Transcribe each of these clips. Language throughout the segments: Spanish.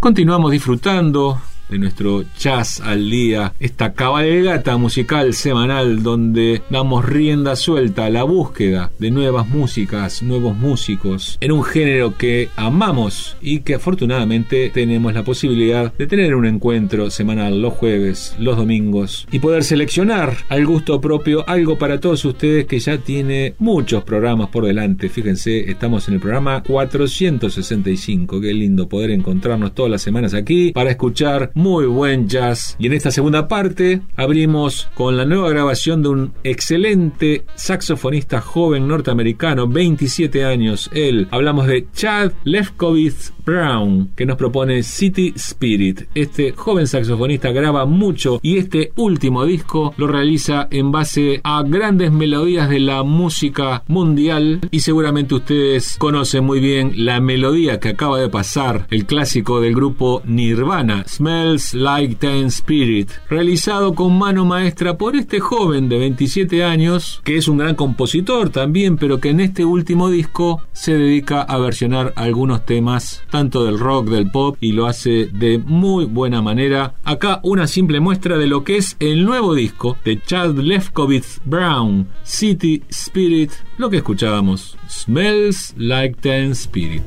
Continuamos disfrutando de nuestro Jazz al Día, esta cabalgata musical semanal donde damos rienda suelta a la búsqueda de nuevas músicas, nuevos músicos, en un género que amamos y que afortunadamente tenemos la posibilidad de tener un encuentro semanal los jueves, los domingos y poder seleccionar al gusto propio algo para todos ustedes que ya tiene muchos programas por delante. Fíjense, estamos en el programa 465, qué lindo poder encontrarnos todas las semanas aquí para escuchar muy buen jazz. Y en esta segunda parte abrimos con la nueva grabación de un excelente saxofonista joven norteamericano, 27 años él. Hablamos de Chad Lefkowitz Brown, que nos propone City Spirit. Este joven saxofonista graba mucho y este último disco lo realiza en base a grandes melodías de la música mundial, y seguramente ustedes conocen muy bien la melodía que acaba de pasar, el clásico del grupo Nirvana, Smells Like Teen Spirit, realizado con mano maestra por este joven de 27 años, que es un gran compositor también, pero que en este último disco se dedica a versionar algunos temas tanto del rock, del pop, y lo hace de muy buena manera. Acá una simple muestra de lo que es el nuevo disco de Chad Lefkowitz Brown, City Spirit, lo que escuchábamos, Smells Like Teen Spirit.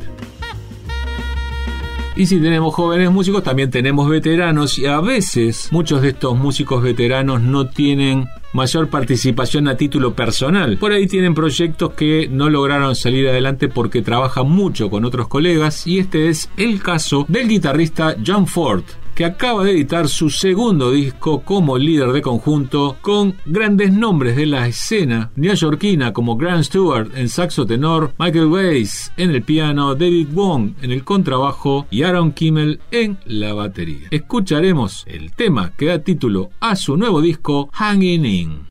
Y si tenemos jóvenes músicos, también tenemos veteranos, y a veces muchos de estos músicos veteranos no tienen mayor participación a título personal. Por ahí tienen proyectos que no lograron salir adelante porque trabajan mucho con otros colegas, y este es el caso del guitarrista John Ford, que acaba de editar su segundo disco como líder de conjunto con grandes nombres de la escena neoyorquina como Grant Stewart en saxo tenor, Michael Weiss en el piano, David Wong en el contrabajo y Aaron Kimmel en la batería. Escucharemos el tema que da título a su nuevo disco, Hanging In.